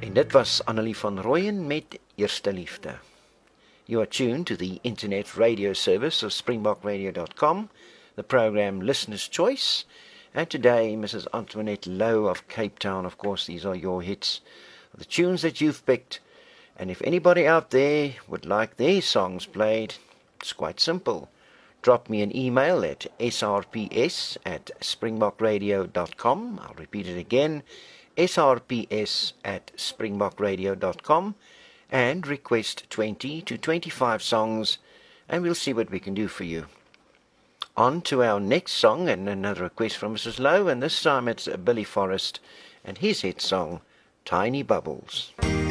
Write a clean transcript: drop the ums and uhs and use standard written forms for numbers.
En dit was Annelie van Rooyen met Eerste Liefde. You are tuned to the internet radio service of springbokradio.com, the program Listener's Choice, and today Mrs. Antoinette Lowe of Cape Town. Of course, these are your hits, the tunes that you've picked, and if anybody out there would like their songs played, it's quite simple. Drop me an email at srps@springbokradio.com. I'll repeat it again, srps@springbokradio.com, and request 20 to 25 songs, and we'll see what we can do for you. On to our next song, and another request from Mrs. Lowe, and this time it's Billy Forrest and his hit song, Tiny Bubbles.